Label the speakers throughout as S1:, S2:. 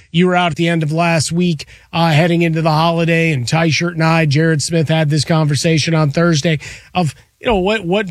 S1: You were out at the end of last week, heading into the holiday, and Ty Shirt and I, Jared Smith, had this conversation on Thursday of, what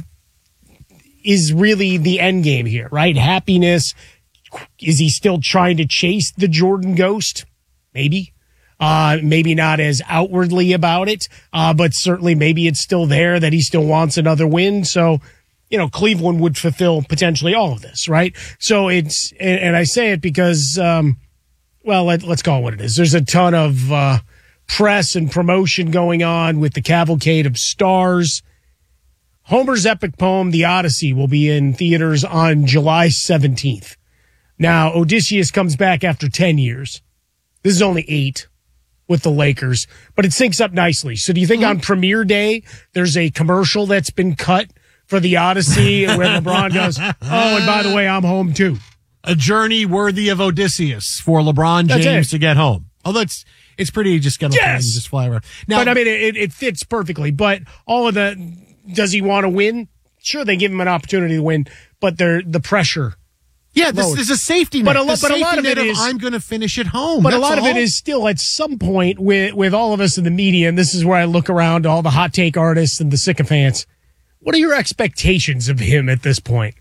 S1: is really the end game here, right? Happiness. Is he still trying to chase the Jordan ghost? Maybe. Maybe not as outwardly about it, but certainly maybe it's still there that he still wants another win. So, Cleveland would fulfill potentially all of this, right? So it's, and I say it because, let's call it what it is. There's a ton of press and promotion going on with the Cavalcade of Stars. Homer's epic poem, The Odyssey, will be in theaters on July 17th. Now, Odysseus comes back after 10 years. This is only 8 with the Lakers, but it syncs up nicely. So do you think on premiere day, there's a commercial that's been cut for The Odyssey where LeBron goes, oh, and by the way, I'm home too?
S2: A journey worthy of Odysseus for LeBron James to get home. Although it's pretty just get on and just fly around. Now,
S1: but I mean, it fits perfectly. But all of does he want to win? Sure, they give him an opportunity to win, but the pressure.
S2: Yeah, this is a safety net.
S1: But a lot of it is,
S2: I'm going to finish at home.
S1: But a lot of it is still at some point with all of us in the media, and this is where I look around to all the hot take artists and the sycophants. What are your expectations of him at this point?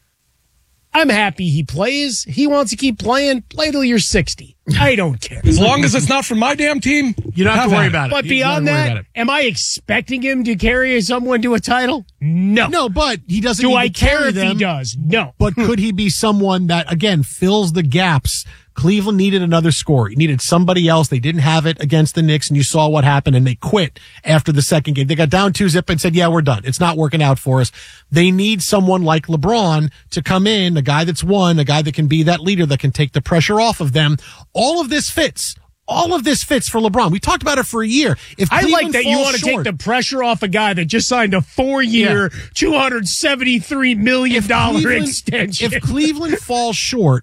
S1: I'm happy he plays. He wants to keep playing. Play till you're 60. I don't care.
S3: As long as it's not from my damn team,
S2: you don't have to worry about it.
S1: But beyond that, am I expecting him to carry someone to a title? No.
S2: No, but he doesn't
S1: Do
S2: need
S1: I
S2: to carry
S1: care if
S2: them.
S1: he does? No.
S2: But could he be someone that, again, fills the gaps? Cleveland needed another scorer. He needed somebody else. They didn't have it against the Knicks, and you saw what happened, and they quit after the second game. They got down 2-0 and said, yeah, we're done. It's not working out for us. They need someone like LeBron to come in, a guy that's won, a guy that can be that leader, that can take the pressure off of them. All of this fits. All of this fits for LeBron. We talked about it for a year.
S1: I like that you want to take the pressure off a guy that just signed a 4-year, $273 million extension.
S2: If Cleveland falls short,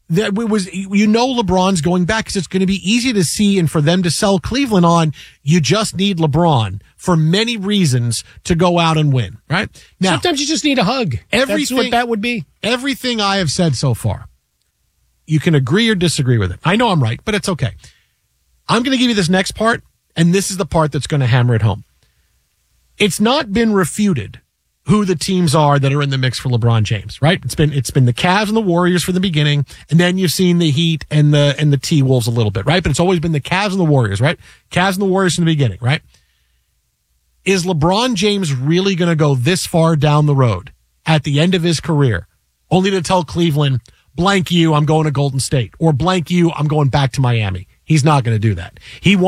S2: LeBron's going back because it's going to be easy to see and for them to sell Cleveland on. You just need LeBron for many reasons to go out and win, right? Now,
S1: sometimes you just need a hug. That's what that would be.
S2: Everything I have said so far, you can agree or disagree with it. I know I'm right, but it's okay. I'm going to give you this next part, and this is the part that's going to hammer it home. It's not been refuted who the teams are that are in the mix for LeBron James, right? It's been the Cavs and the Warriors from the beginning, and then you've seen the Heat and the T-Wolves a little bit, right? But it's always been the Cavs and the Warriors, right? Cavs and the Warriors from the beginning, right? Is LeBron James really going to go this far down the road at the end of his career, only to tell Cleveland, blank you, I'm going to Golden State, or blank you, I'm going back to Miami? He's not going to do that.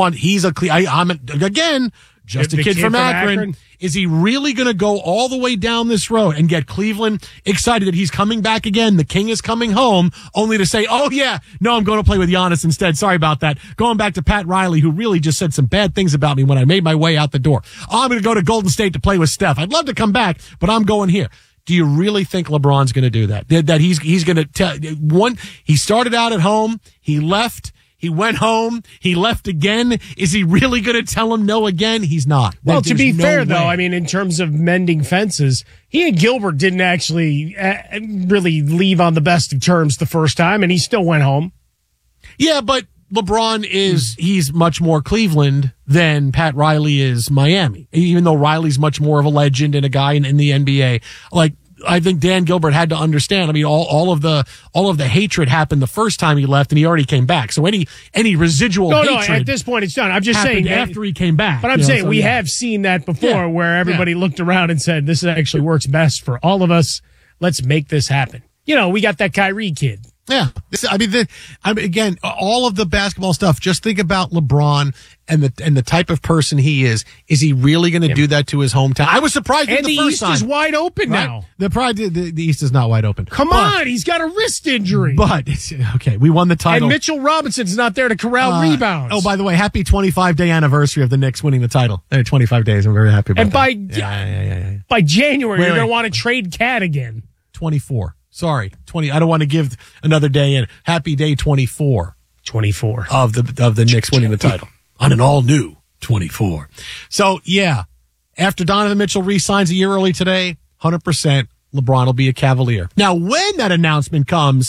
S2: Again, just a kid from Akron. Is he really going to go all the way down this road and get Cleveland excited that he's coming back again? The king is coming home, only to say, oh yeah, no, I'm going to play with Giannis instead. Sorry about that. Going back to Pat Riley, who really just said some bad things about me when I made my way out the door. Oh, I'm going to go to Golden State to play with Steph. I'd love to come back, but I'm going here. Do you really think LeBron's going to do that? That he's going to tell he started out at home, he left. He went home. He left again. Is he really going to tell him no again? He's not.
S1: Well, to be fair, though, I mean, in terms of mending fences, he and Gilbert didn't actually really leave on the best of terms the first time, and he still went home.
S2: Yeah, but LeBron he's much more Cleveland than Pat Riley is Miami, even though Riley's much more of a legend and a guy in the NBA. Like, I think Dan Gilbert had to understand. I mean, all of the hatred happened the first time he left, and he already came back. So any residual hatred.
S1: No, at this point it's done. I'm just saying
S2: after he came back.
S1: But I'm saying we have seen that before, where everybody looked around and said, "This actually works best for all of us. Let's make this happen." We got that Kyrie kid.
S2: Yeah. Again, all of the basketball stuff, just think about LeBron and the type of person he is. Is he really going to do that to his hometown? I was surprised
S1: and
S2: the first time.
S1: East is wide open now.
S2: The East is not wide open.
S1: Come on, he's got a wrist injury.
S2: But, okay, we won the title.
S1: And Mitchell Robinson's not there to corral rebounds.
S2: Oh, by the way, happy 25-day anniversary of the Knicks winning the title. 25 days. I'm very happy about that.
S1: And by January, you're going to want to trade Cat again.
S2: 24. Sorry, 20. I don't want to give another day in. Happy day 24.
S1: 24
S2: of the Knicks winning the title on an all new 24. So yeah, after Donovan Mitchell re-signs a year early today, 100% LeBron will be a Cavalier. Now, when that announcement comes,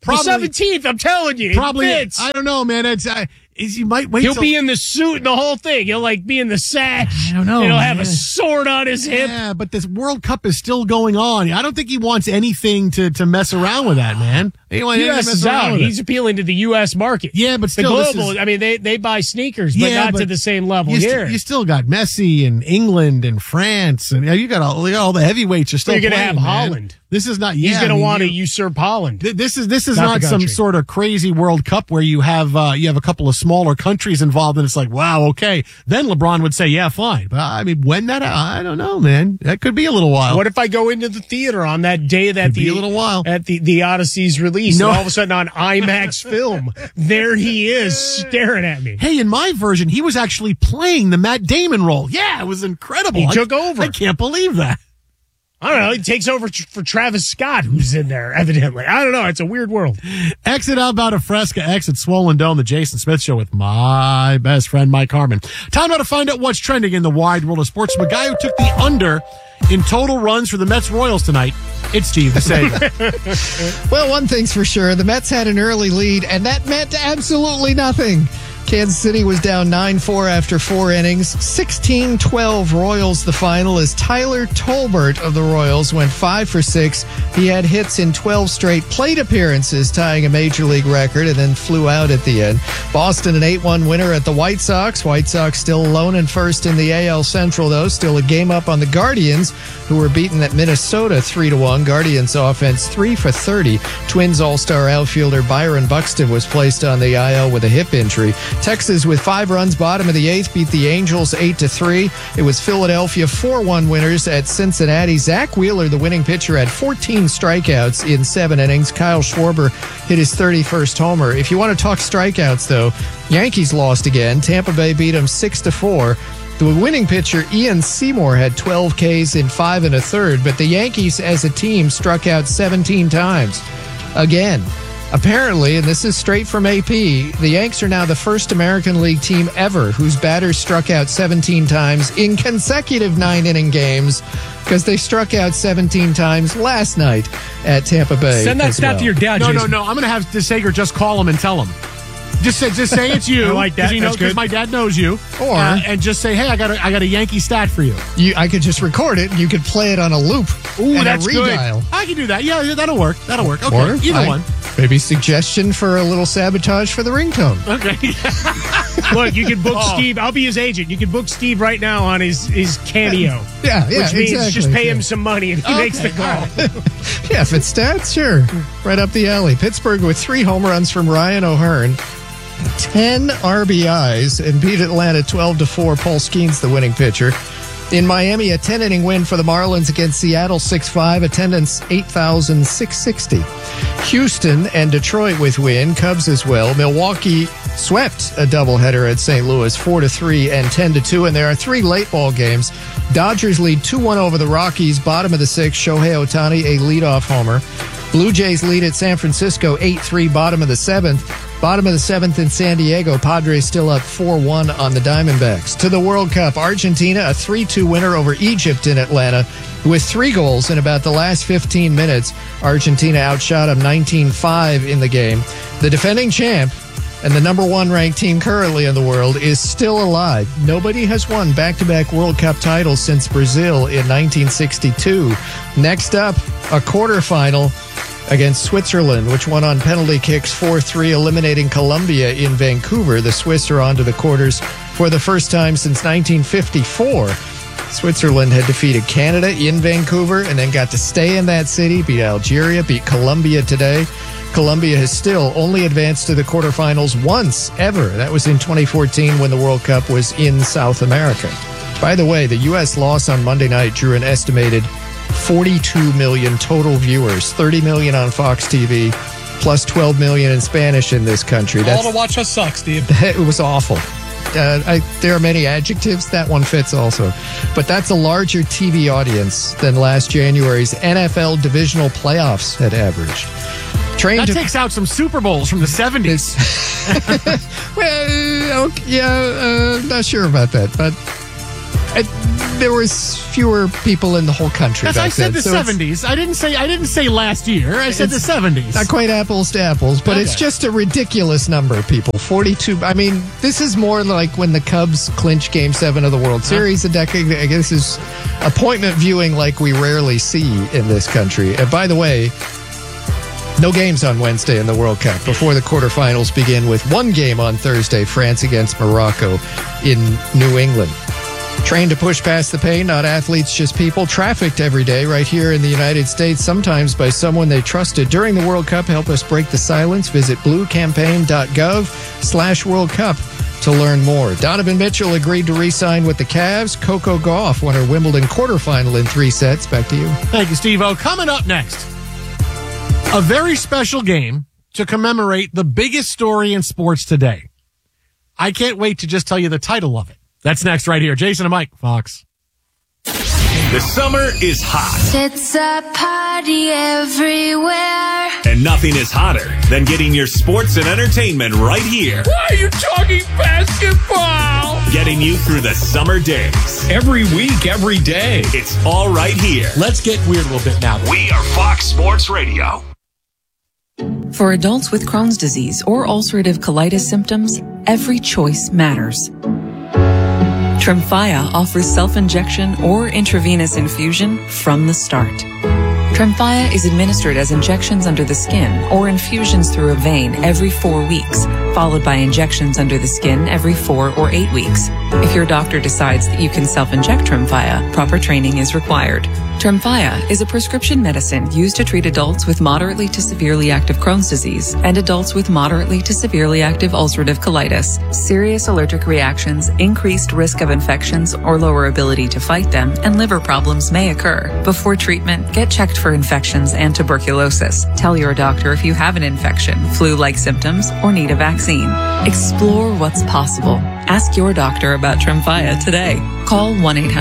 S2: Probably,
S1: the 17th, I'm telling you.
S2: probably.
S1: It fits.
S2: I don't know, man. You might wait.
S1: He'll be in the suit and the whole thing. He'll be in the sash.
S2: I don't know.
S1: He'll have a sword on his hip.
S2: Yeah, but this World Cup is still going on. I don't think he wants anything to mess around with that, man.
S1: U.S. is out. He's appealing to the U.S. market.
S2: Yeah, but still,
S1: the global. They buy sneakers, but not to the same level here.
S2: You still got Messi and England and France, and you got all the heavyweights are still.
S1: You're going to
S2: playing,
S1: have
S2: man.
S1: Holland.
S2: This is not.
S1: He's going to want to usurp Holland.
S2: This is not some sort of crazy World Cup where you have a couple of smaller countries involved, and it's like, wow, okay. Then LeBron would say, yeah, fine. But I mean, I don't know, man. That could be a little while.
S1: What if I go into the theater on that day that
S2: Could be a little while
S1: at the Odyssey's release,
S2: No.
S1: and all of a sudden on IMAX film, there he is staring at me.
S2: Hey, in my version, he was actually playing the Matt Damon role. Yeah, it was incredible.
S1: He took over.
S2: I can't believe that.
S1: I don't know. He takes over for Travis Scott, who's in there, evidently. I don't know. It's a weird world.
S2: Exit Outbound of Fresca, exit Swollen Dome, the Jason Smith Show with my best friend, Mike Harmon. Time now to find out what's trending in the wide world of sports. From a guy who took the under in total runs for the Mets Royals tonight, it's Steve DeSager.
S4: Well, one thing's for sure. The Mets had an early lead, and that meant absolutely nothing. Kansas City was down 9-4 after 4 innings. 16-12 Royals the final as Tyler Tolbert of the Royals went 5 for 6. He had hits in 12 straight plate appearances, tying a major league record, and then flew out at the end. Boston an 8-1 winner at the White Sox. White Sox still alone in first in the AL Central, though. Still a game up on the Guardians, who were beaten at Minnesota 3-1. Guardians offense 3 for 30. Twins all-star outfielder Byron Buxton was placed on the IL with a hip injury. Texas with 5 runs, bottom of the 8th, beat the Angels 8-3. It was Philadelphia 4-1 winners at Cincinnati. Zach Wheeler, the winning pitcher, had 14 strikeouts in 7 innings. Kyle Schwarber hit his 31st homer. If you want to talk strikeouts, though, Yankees lost again. Tampa Bay beat them 6-4. The winning pitcher, Ian Seymour, had 12 Ks in 5 1/3, but the Yankees as a team struck out 17 times. Again. Apparently, and this is straight from AP, the Yanks are now the first American League team ever whose batters struck out 17 times in consecutive 9-inning games, because they struck out 17 times last night at Tampa Bay.
S3: Send that stat to your dad,
S2: No.
S3: Jason.
S2: I'm going to have DeSager just call him and tell him. Just say it's you.
S1: I like that. That's good.
S2: Because my dad knows you.
S4: Or
S2: and just say, hey, I got a Yankee stat for you.
S4: I could just record it and you could play it on a loop.
S2: Ooh,
S4: and
S2: that's
S4: a
S2: good.
S4: redial.
S2: I can do that. Yeah, that'll work. Okay,
S4: Or
S2: either one.
S4: Maybe suggestion for a little sabotage for the ringtone.
S2: Okay.
S1: Look, you can book Steve. I'll be his agent. You can book Steve right now on his Cameo.
S4: Yeah,
S1: Which means
S4: exactly.
S1: just pay him some money and he makes the call.
S4: Yeah, if it's stats, sure. Right up the alley. Pittsburgh with 3 home runs from Ryan O'Hearn, 10 RBIs, and beat Atlanta 12-4. Paul Skeens, the winning pitcher. In Miami, a 10-inning win for the Marlins against Seattle 6-5, attendance 8,660. Houston and Detroit with win, Cubs as well. Milwaukee swept a doubleheader at St. Louis 4-3 and 10-2, and there are 3 late ball games. Dodgers lead 2-1 over the Rockies, bottom of the 6th. Shohei Ohtani, a leadoff homer. Blue Jays lead at San Francisco 8-3, bottom of the 7th. Bottom of the 7th in San Diego. Padres still up 4-1 on the Diamondbacks. To the World Cup, Argentina, a 3-2 winner over Egypt in Atlanta with 3 goals in about the last 15 minutes. Argentina outshot them 19-5 in the game. The defending champ and the number 1 ranked team currently in the world is still alive. Nobody has won back-to-back World Cup titles since Brazil in 1962. Next up, a quarterfinal against Switzerland, which won on penalty kicks 4-3, eliminating Colombia in Vancouver. The Swiss are on to the quarters for the first time since 1954. Switzerland had defeated Canada in Vancouver and then got to stay in that city, beat Algeria, beat Colombia today. Colombia has still only advanced to the quarterfinals once ever. That was in 2014 when the World Cup was in South America. By the way, the U.S. loss on Monday night drew an estimated 42 million total viewers, 30 million on Fox TV, plus 12 million in Spanish in this country.
S3: All to watch us suck, Steve.
S4: It was awful. There are many adjectives. That one fits also. But that's a larger TV audience than last January's NFL divisional playoffs had averaged.
S2: That takes out some Super Bowls from the 70s.
S4: Well, okay, yeah, not sure about that, but There was fewer people in the whole country
S2: As
S4: back
S2: I said,
S4: then.
S2: the 70s. I didn't say last year. I said the 70s.
S4: Not quite apples to apples, but it's just a ridiculous number of people. 42. I mean, this is more like when the Cubs clinched Game 7 of the World Series a decade ago. This is appointment viewing like we rarely see in this country. And by the way, no games on Wednesday in the World Cup before the quarterfinals begin with one game on Thursday, France against Morocco in New England. Trained to push past the pain, not athletes, just people. Trafficked every day right here in the United States, sometimes by someone they trusted. During the World Cup, help us break the silence. Visit bluecampaign.gov/World Cup to learn more. Donovan Mitchell agreed to re-sign with the Cavs. Coco Gauff won her Wimbledon quarterfinal in 3 sets. Back to you.
S2: Thank you, Steve-O. Coming up next, a very special game to commemorate the biggest story in sports today. I can't wait to just tell you the title of it. That's next right here. Jason and Mike, Fox.
S5: The summer is hot.
S6: It's a party everywhere.
S5: And nothing is hotter than getting your sports and entertainment right here.
S3: Why are you talking basketball?
S5: Getting you through the summer days.
S3: Every week, every day.
S5: It's all right here.
S2: Let's get weird a little bit now.
S5: We are Fox Sports Radio.
S7: For adults with Crohn's disease or ulcerative colitis symptoms, every choice matters. Tremfya offers self-injection or intravenous infusion from the start. Tremfya is administered as injections under the skin or infusions through a vein every 4 weeks, followed by injections under the skin every 4 or 8 weeks. If your doctor decides that you can self-inject Tremfya, proper training is required. Tremfya is a prescription medicine used to treat adults with moderately to severely active Crohn's disease and adults with moderately to severely active ulcerative colitis. Serious allergic reactions, increased risk of infections or lower ability to fight them, and liver problems may occur. Before treatment, get checked for infections and tuberculosis. Tell your doctor if you have an infection, flu-like symptoms, or need a vaccine. Explore what's possible. Ask your doctor about Tremfya today. Call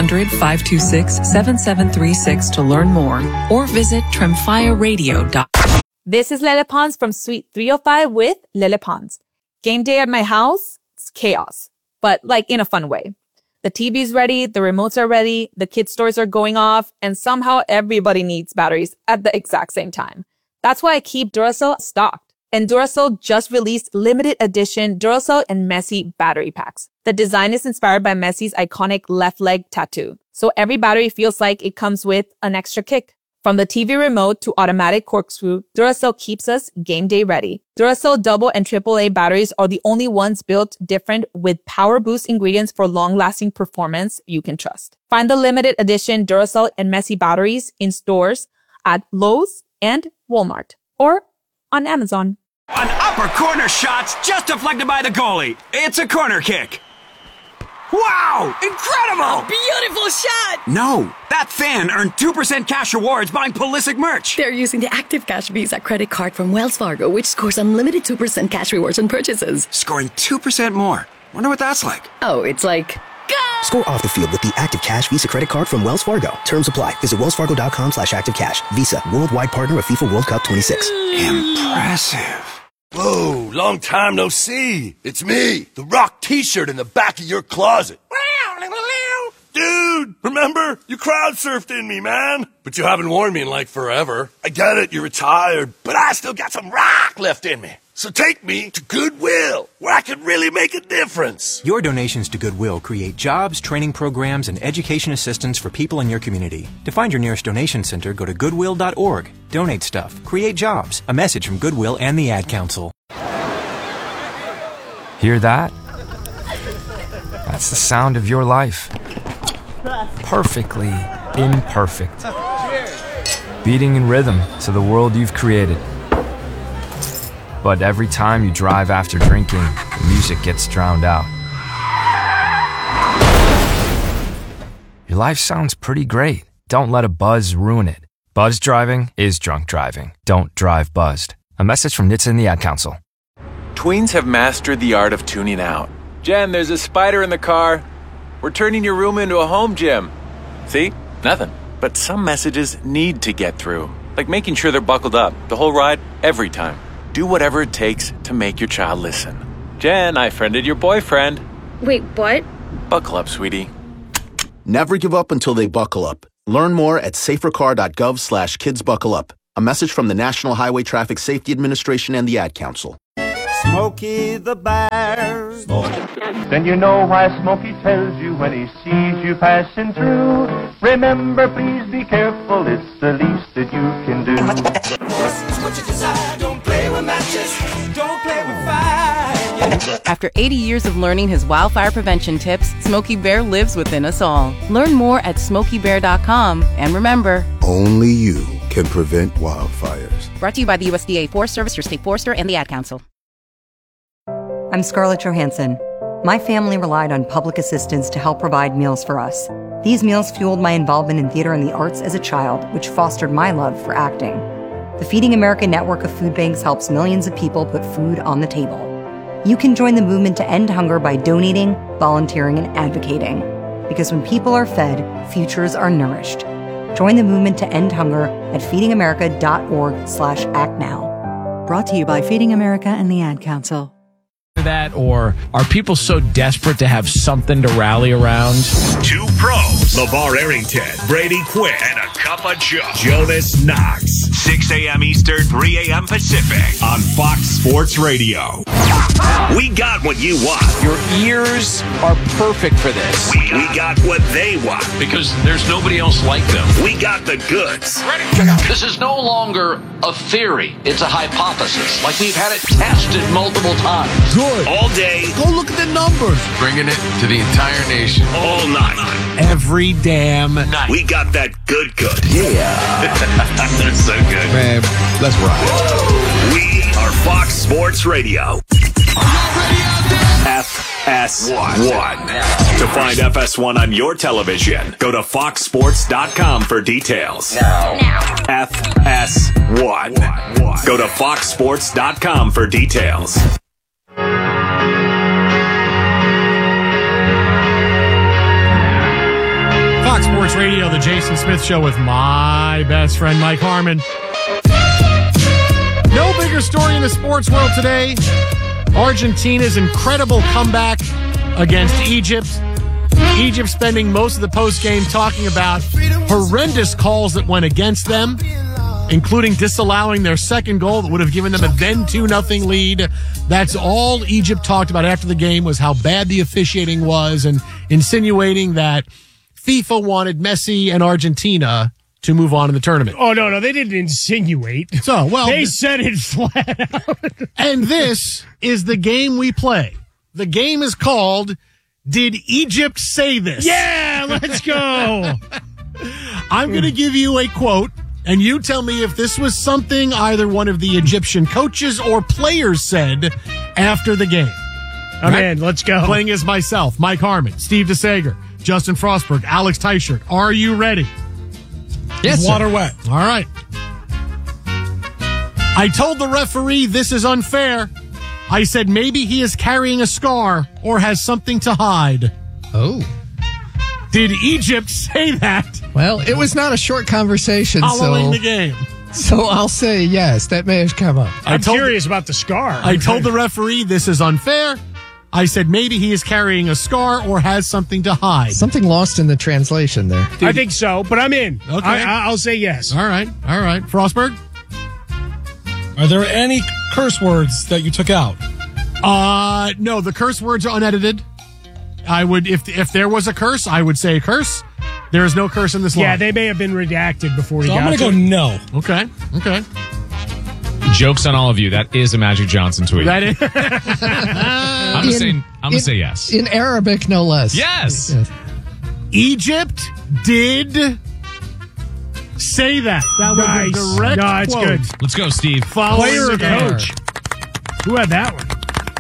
S7: 1-800-526-7736 to learn more or visit tremfyaradio.com.
S8: This is Lele Pons from Suite 305 with Lele Pons. Game day at my house, it's chaos, but like in a fun way. The TV's ready, the remotes are ready, the kids' toys are going off, and somehow everybody needs batteries at the exact same time. That's why I keep Duracell stocked. And Duracell just released limited edition Duracell and Messi battery packs. The design is inspired by Messi's iconic left leg tattoo. So every battery feels like it comes with an extra kick. From the TV remote to automatic corkscrew, Duracell keeps us game day ready. Duracell double and AAA batteries are the only ones built different with power boost ingredients for long-lasting performance you can trust. Find the limited edition Duracell and Messi batteries in stores at Lowe's and Walmart or on Amazon.
S9: An upper corner shot's just deflected by the goalie. It's a corner kick. Wow! Incredible!
S10: Beautiful shot!
S9: No, that fan earned 2% cash rewards buying Pulisic merch.
S10: They're using the Active Cash Visa credit card from Wells Fargo, which scores unlimited 2% cash rewards on purchases.
S9: Scoring 2% more. Wonder what that's like.
S10: Oh, it's like... Go!
S11: Score off the field with the Active Cash Visa credit card from Wells Fargo. Terms apply. Visit wellsfargo.com/activecash. Visa, worldwide partner of FIFA World Cup 26.
S9: Impressive.
S12: Whoa, long time no see. It's me, the Rock t-shirt in the back of your closet. Dude, remember? You crowd surfed in me, man. But you haven't worn me in like forever. I get it, you're retired, but I still got some rock left in me. So take me to Goodwill, where I can really make a difference.
S13: Your donations to Goodwill create jobs, training programs, and education assistance for people in your community. To find your nearest donation center, go to goodwill.org. Donate stuff. Create jobs. A message from Goodwill and the Ad Council.
S14: Hear that? That's the sound of your life. Perfectly imperfect. Beating in rhythm to the world you've created. But every time you drive after drinking, the music gets drowned out. Your life sounds pretty great. Don't let a buzz ruin it. Buzz driving is drunk driving. Don't drive buzzed. A message from NHTSA and the Ad Council.
S15: Tweens have mastered the art of tuning out. Jen, there's a spider in the car. We're turning your room into a home gym. See? Nothing. But some messages need to get through. Like making sure they're buckled up the whole ride, every time. Do whatever it takes to make your child listen. Jen, I friended your boyfriend.
S16: Wait, what?
S15: Buckle up, sweetie.
S16: Never give up until they buckle up. Learn more at safercar.gov/kidsbuckleup. A message from the National Highway Traffic Safety Administration and the Ad Council.
S17: Smokey the Bear. Then you know why Smokey tells you when he sees you passing through. Remember, please be careful, it's the least that you can do.
S18: What you desire, don't play with matches, don't play with fire.
S19: After 80 years of learning his wildfire prevention tips, Smokey Bear lives within us all. Learn more at SmokeyBear.com. And remember,
S20: only you can prevent wildfires.
S19: Brought to you by the USDA Forest Service, your state forester, and the Ad Council.
S21: I'm Scarlett Johansson. My family relied on public assistance to help provide meals for us. These meals fueled my involvement in theater and the arts as a child, which fostered my love for acting. The Feeding America network of food banks helps millions of people put food on the table. You can join the movement to end hunger by donating, volunteering, and advocating. Because when people are fed, futures are nourished. Join the movement to end hunger at feedingamerica.org/actnow. Brought to you by Feeding America and the Ad Council.
S22: That, or are people so desperate to have something to rally around?
S5: Two pros, LeVar Arrington, Brady Quinn, and a cup of Joe, Jonas Knox. 6 a.m. Eastern, 3 a.m. Pacific on Fox Sports Radio. We got what you want.
S22: Your ears are perfect for this.
S5: We got what they want.
S3: Because there's nobody else like them.
S5: We got the goods.
S3: Ready? This is no longer a theory. It's a hypothesis. Like we've had it tested multiple times.
S5: Good. All day.
S22: Go look at the numbers.
S3: Bringing it to the entire nation.
S5: All night.
S22: Every damn night.
S5: We got that good.
S22: Yeah.
S5: That's so good.
S22: Man, let's rock.
S5: We are Fox Sports Radio. FS1. To find FS1 on your television, go to foxsports.com for details. Now. FS1. Go to foxsports.com for details.
S2: Fox Sports Radio, the Jason Smith Show with my best friend, Mike Harmon. No bigger story in the sports world today. Argentina's incredible comeback against Egypt. Egypt spending most of the postgame talking about horrendous calls that went against them, including disallowing their second goal that would have given them a then 2-0 lead. That's all Egypt talked about after the game, was how bad the officiating was, and insinuating that FIFA wanted Messi and Argentina to move on in the tournament.
S1: Oh, no, they didn't insinuate.
S2: So, well,
S1: they said it flat out.
S2: And this is the game we play. The game is called Did Egypt Say This?
S1: Yeah, let's go.
S2: I'm going to give you a quote, and you tell me if this was something either one of the Egyptian coaches or players said after the game.
S1: I'm in. Let's go.
S2: Playing as myself, Mike Harmon, Steve DeSager, Justin Frostberg, Alex Teichert. Are you ready?
S22: Yes,
S2: water wet. All right. I told the referee this is unfair. I said maybe he is carrying a scar or has something to hide.
S4: Oh.
S2: Did Egypt say that?
S4: Well, it was not a short conversation.
S2: Following the game.
S4: So I'll say yes, that may have come up.
S1: I'm curious about the scar.
S2: I told the referee this is unfair. I said maybe he is carrying a scar or has something to hide.
S4: Something lost in the translation there.
S1: I think so, but I'm in.
S2: Okay.
S1: I'll say yes.
S2: All right. Frostberg?
S23: Are there any curse words that you took out?
S2: No, the curse words are unedited. I would, if there was a curse, I would say a curse. There is no curse in this line.
S1: Yeah, they may have been redacted before he got
S23: I'm going to go no.
S2: Okay.
S24: Joke's on all of you. That is a Magic Johnson tweet.
S2: That is.
S24: I'm going to say yes.
S4: In Arabic, no less.
S24: Yes.
S2: Egypt did say that. That was a direct quote.
S1: It's good.
S24: Let's go, Steve.
S1: Player or coach? Who had that one?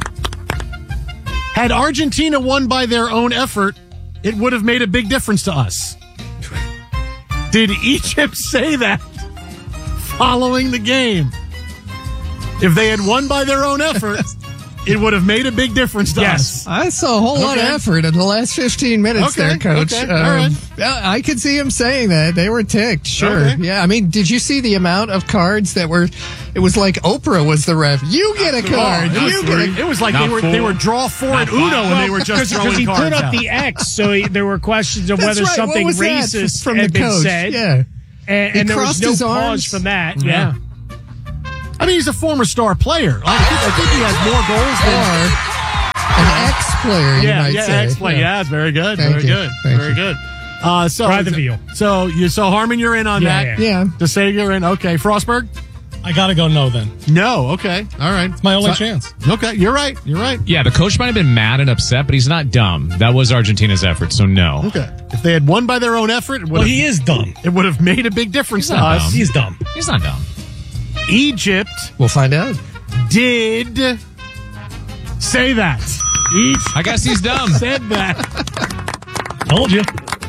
S2: Had Argentina won by their own effort, it would have made a big difference to us. Did Egypt say that following the game? If they had won by their own effort, It would have made a big difference to us.
S4: I saw a whole lot of effort in the last 15 minutes there, Coach.
S2: Okay. All right.
S4: I could see him saying that. They were ticked, sure.
S2: Okay.
S4: Yeah, I mean, did you see the amount of cards that were... It was like Oprah was the ref. You get a card.
S2: It was like they were draw 4 at Uno and they were just throwing
S1: he
S2: cards
S1: put up
S2: out.
S1: the X, so there were questions of whether something racist
S4: from
S1: had
S4: the
S1: been
S4: coach?
S1: said.
S4: Yeah.
S1: And there was
S4: crossed
S1: no
S4: his
S1: pause
S4: arms.
S1: from that. Yeah.
S2: I mean, he's a former star player. I think he has more goals than...
S4: An ex-player, you might say.
S2: Ex-player. Yeah, that's very good.
S4: Thank
S2: Very
S4: you.
S2: good.
S4: Thank
S2: Very
S4: you.
S2: good.
S1: Try the veal.
S2: So Harmon, you're in on that?
S4: Yeah.
S2: To say you're in. Okay. Frostberg?
S23: I got to go no then.
S2: No. Okay. All right.
S23: It's my only chance.
S2: Okay. You're right.
S24: Yeah, the coach might have been mad and upset, but he's not dumb. That was Argentina's effort, so no.
S2: Okay. If they had won by their own effort,
S23: he is dumb.
S2: It would have made a big difference to
S24: not
S2: us.
S24: dumb.
S23: He's dumb.
S24: He's not dumb.
S2: Egypt
S4: We'll find out.
S2: did say that.
S24: I guess he's dumb.
S2: Said that.
S23: Told you.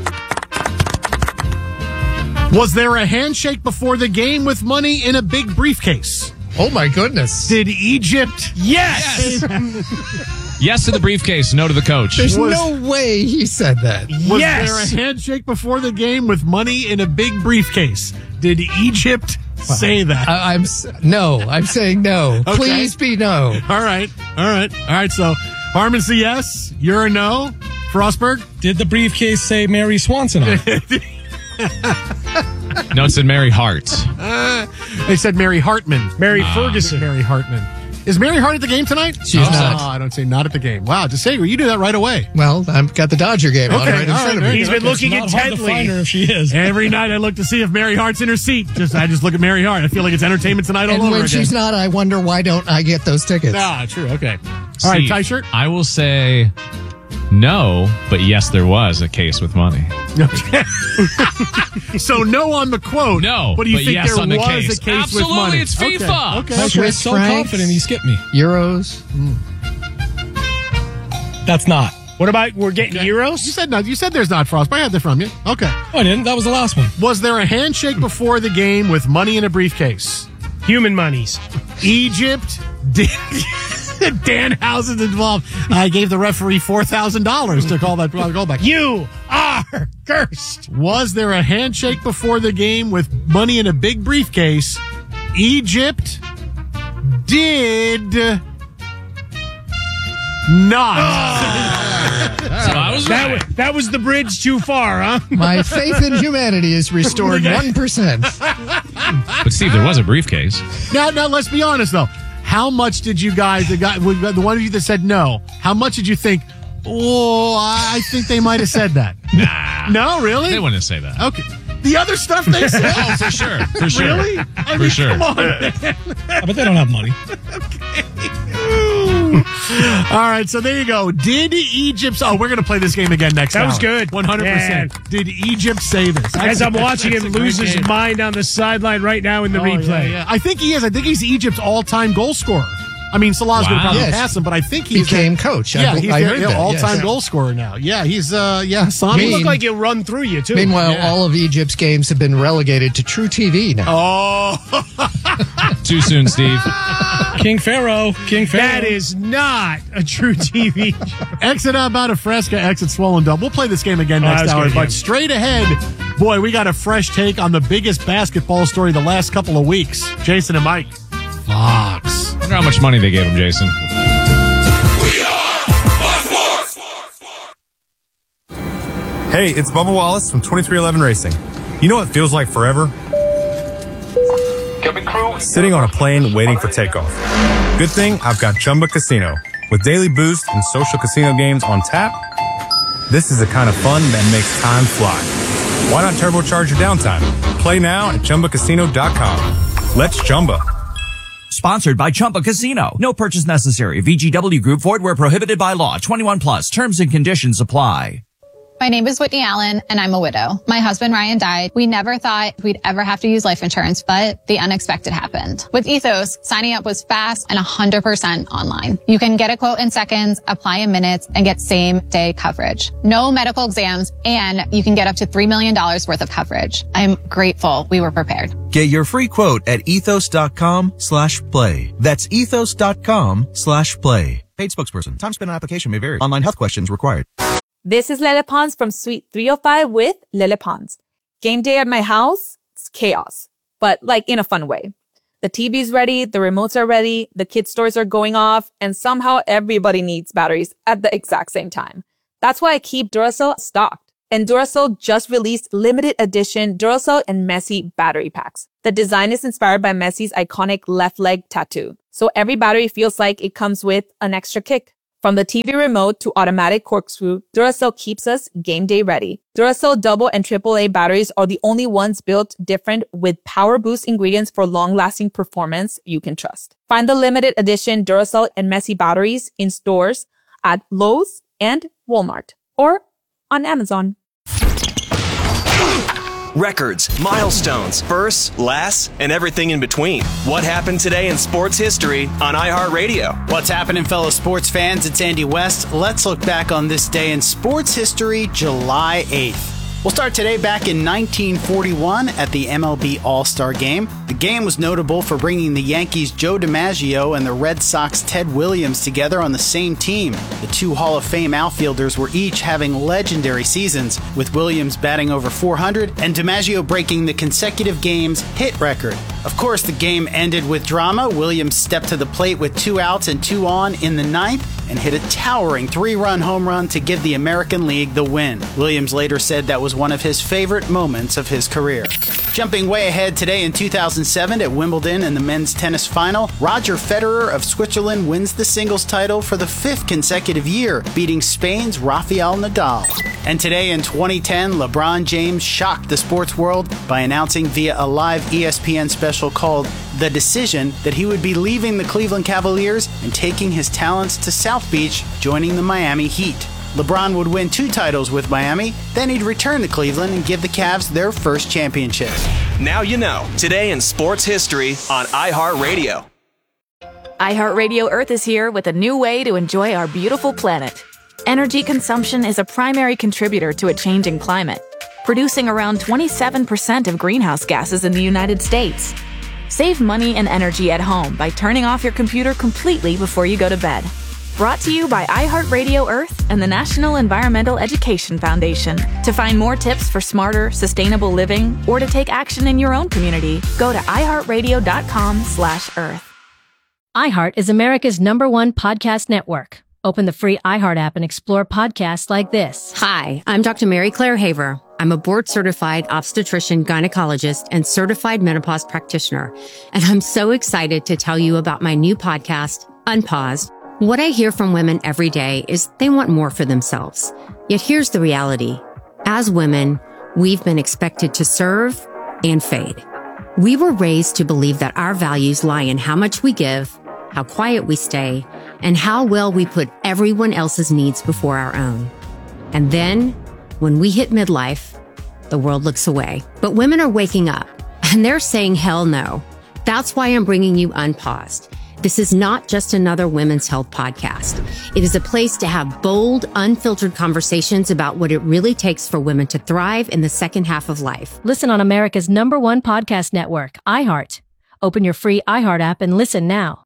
S2: Was there a handshake before the game with money in a big briefcase?
S4: Oh, my goodness.
S2: Did Egypt?
S1: Yes!
S24: Yes to the briefcase, no to the coach.
S4: There's no way he said that.
S2: Was there a handshake before the game with money in a big briefcase? Did Egypt say that?
S4: I'm saying no.
S2: Okay.
S4: Please be no.
S2: All right. So Harmon's a yes. You're a no. Frostberg?
S23: Did the briefcase say Mary Swanson on it?
S24: No, it said Mary Hart.
S2: They said Mary Hartman.
S1: Mary Ferguson.
S2: Mary Hartman. Is Mary Hart at the game tonight?
S4: She's not.
S2: Oh, I don't say not at the game. Wow, DeSager, you do that right away.
S4: Well, I've got the Dodger game on right in front of me.
S1: He's been looking
S23: It's not hard to find her
S1: intently.
S23: if she is.
S2: Every night I look to see if Mary Hart's in her seat. I just look at Mary Hart. I feel like it's entertainment tonight all
S4: And
S2: over
S4: when
S2: again.
S4: she's not, I wonder why don't I get those tickets?
S2: Ah, true. Okay. All right,
S24: Steve,
S2: T-shirt.
S24: I will say no, but yes, there was a case with money.
S2: Okay. So no on the quote.
S24: No,
S2: but you
S24: but
S2: think
S24: yes
S2: there
S24: on the
S2: was
S24: case.
S2: a case
S24: Absolutely,
S2: with money?
S24: it's FIFA.
S2: Okay.
S23: Coach was so
S4: francs?
S23: confident he skipped me.
S4: Euros.
S23: That's not.
S1: What about we're getting euros?
S2: You said no. You said there's not, Frost. I had that from you. Okay.
S23: Oh, I didn't. That was the last one.
S2: Was there a handshake before the game with money in a briefcase?
S1: Human monies.
S2: Egypt did. Danhausen's involved. I gave the referee $4,000 to call that goal back.
S1: You are cursed.
S2: Was there a handshake before the game with money in a big briefcase? Egypt did not.
S24: So I was right.
S1: That was the bridge too far, huh?
S4: My faith in humanity is restored 1%.
S24: But Steve, there was a briefcase.
S2: Now, let's be honest, though. How much did you guys, the one of you that said no, how much did you think, I think they might have said that?
S24: Nah.
S2: No, really?
S24: They wouldn't say that.
S2: Okay. The other stuff they said?
S24: Oh, for sure. For sure.
S2: Really? I mean,
S24: sure.
S2: Come on, man.
S23: But they don't have money.
S2: All right, so there you go. Did Egypt... Oh, we're going to play this game again next
S1: That
S2: hour.
S1: was good.
S2: 100%.
S1: Yeah.
S2: Did Egypt say this?
S1: As I'm watching him
S2: That's a
S1: lose
S2: great
S1: his
S2: game.
S1: mind on the sideline right now in the replay.
S2: Yeah. I think he is. I think he's Egypt's all-time goal scorer. I mean, Salah's going to probably pass him, but I think he's...
S4: Became coach.
S2: Yeah, he's
S4: I
S2: their
S4: heard that,
S2: all-time
S4: yes.
S2: goal scorer now. Yeah, he's... Sami.
S1: He looked like he'll run through you, too.
S4: Meanwhile, all of Egypt's games have been relegated to True TV now.
S2: Oh.
S24: Too soon, Steve.
S23: King Pharaoh.
S1: That is not a True TV show.
S2: Exit about a Fresca, exit Swollen Dome. We'll play this game again next hour.
S1: good,
S2: But
S1: yeah.
S2: straight ahead, boy, we got a fresh take on the biggest basketball story the last couple of weeks. Jason and Mike. Fox.
S24: I wonder how much money they gave him, Jason.
S6: Hey, it's Bubba Wallace from 2311 Racing. You know what feels like forever? Sitting on a plane waiting for takeoff. Good thing I've got Chumba Casino. With daily boost and social casino games on tap, this is the kind of fun that makes time fly. Why not turbocharge your downtime? Play now at ChumbaCasino.com. Let's Chumba.
S7: Sponsored by Chumba Casino. No purchase necessary. VGW Group. Void where prohibited by law. 21 plus. Terms and conditions apply.
S8: My name is Whitney Allen, and I'm a widow. My husband, Ryan, died. We never thought we'd ever have to use life insurance, but the unexpected happened. With Ethos, signing up was fast and 100% online. You can get a quote in seconds, apply in minutes, and get same-day coverage. No medical exams, and you can get up to $3 million worth of coverage. I'm grateful we were prepared.
S10: Get your free quote at ethos.com/play. That's ethos.com/play.
S9: Paid spokesperson. Time spent on application may vary. Online health questions required.
S10: This is Lele Pons from Suite 305 with Lele Pons. Game day at my house, it's chaos, but like in a fun way. The TV's ready, the remotes are ready, the kids' stores are going off, and somehow everybody needs batteries at the exact same time. That's why I keep Duracell stocked. And Duracell just released limited edition Duracell and Messi battery packs. The design is inspired by Messi's iconic left leg tattoo. So every battery feels like it comes with an extra kick. From the TV remote to automatic corkscrew, Duracell keeps us game day ready. Duracell double and AAA batteries are the only ones built different with power boost ingredients for long-lasting performance you can trust. Find the limited edition Duracell and Messi batteries in stores at Lowe's and Walmart or on Amazon.
S11: Records, milestones, firsts, lasts, and everything in between. What happened today in sports history on iHeartRadio?
S12: What's happening, fellow sports fans? It's Andy West. Let's look back on this day in sports history, July 8th. We'll start today back in 1941 at the MLB All-Star Game. The game was notable for bringing the Yankees' Joe DiMaggio and the Red Sox' Ted Williams together on the same team. The two Hall of Fame outfielders were each having legendary seasons, with Williams batting over 400 and DiMaggio breaking the consecutive games hit record. Of course, the game ended with drama. Williams stepped to the plate with 2 outs and 2 on in the ninth and hit a towering 3-run home run to give the American League the win. Williams later said that was one of his favorite moments of his career. Jumping way ahead today in 2007 at Wimbledon in the men's tennis final, Roger Federer of Switzerland wins the singles title for the 5th consecutive year, beating Spain's Rafael Nadal. And today in 2010, LeBron James shocked the sports world by announcing via a live ESPN special called The Decision that he would be leaving the Cleveland Cavaliers and taking his talents to South Beach, joining the Miami Heat. LeBron would win 2 titles with Miami, then he'd return to Cleveland and give the Cavs their first championship.
S11: Now you know, today in sports history on iHeartRadio.
S25: iHeartRadio Earth is here with a new way to enjoy our beautiful planet. Energy consumption is a primary contributor to a changing climate, producing around 27% of greenhouse gases in the United States. Save money and energy at home by turning off your computer completely before you go to bed. Brought to you by iHeartRadio Earth and the National Environmental Education Foundation. To find more tips for smarter, sustainable living or to take action in your own community, go to iHeartRadio.com/earth.
S26: iHeart is America's #1 podcast network. Open the free iHeart app and explore podcasts like this.
S27: Hi, I'm Dr. Mary Claire Haver. I'm a board-certified obstetrician, gynecologist, and certified menopause practitioner. And I'm so excited to tell you about my new podcast, Unpaused. What I hear from women every day is they want more for themselves. Yet here's the reality. As women, we've been expected to serve and fade. We were raised to believe that our values lie in how much we give, how quiet we stay, and how well we put everyone else's needs before our own. And then, when we hit midlife, the world looks away. But women are waking up, and they're saying hell no. That's why I'm bringing you Unpaused. This is not just another women's health podcast. It is a place to have bold, unfiltered conversations about what it really takes for women to thrive in the second half of life.
S26: Listen on America's #1 podcast network, iHeart. Open your free iHeart app and listen now.